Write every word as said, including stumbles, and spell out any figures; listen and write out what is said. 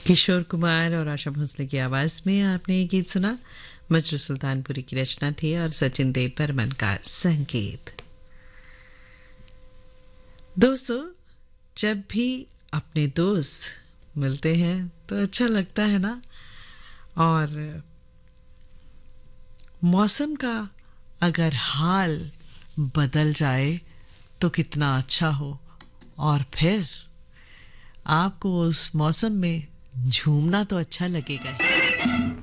किशोर कुमार और आशा भोसले की आवाज़ में आपने ये गीत सुना। मजरू सुल्तानपुरी की रचना थी और सचिन देव बर्मन का संगीत। दोस्तों, जब भी अपने दोस्त मिलते हैं तो अच्छा लगता है ना। और मौसम का अगर हाल बदल जाए तो कितना अच्छा हो, और फिर आपको उस मौसम में झूमना तो अच्छा लगेगा ही।